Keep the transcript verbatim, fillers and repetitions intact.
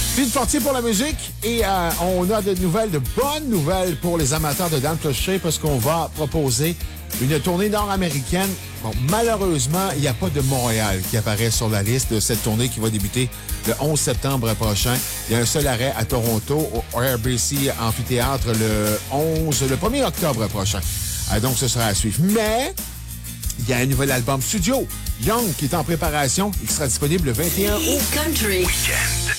Philippe Fortier pour la musique et euh, on a de nouvelles, de bonnes nouvelles pour les amateurs de Dan Clocher parce qu'on va proposer une tournée nord-américaine. Bon, malheureusement, il n'y a pas de Montréal qui apparaît sur la liste de cette tournée qui va débuter le onze septembre prochain. Il y a un seul arrêt à Toronto au R B C Amphithéâtre le onze, le premier octobre prochain. Euh, donc, ce sera à suivre. Mais il y a un nouvel album studio, Young, qui est en préparation. Il sera disponible le vingt et un août. Country. Weekend.